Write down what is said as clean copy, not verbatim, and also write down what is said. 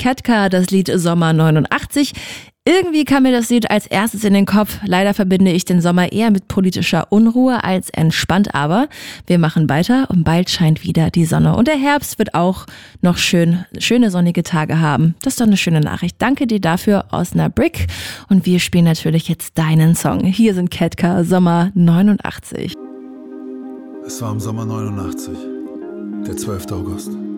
Ketka, das Lied Sommer 89. Irgendwie kam mir das Lied als erstes in den Kopf. Leider verbinde ich den Sommer eher mit politischer Unruhe als entspannt, aber wir machen weiter und bald scheint wieder die Sonne. Und der Herbst wird auch noch schöne sonnige Tage haben. Das ist doch eine schöne Nachricht. Danke dir dafür, Osnabrück. Und wir spielen natürlich jetzt deinen Song. Hier sind Ketka, Sommer 89. Es war im Sommer 89, der 12. August.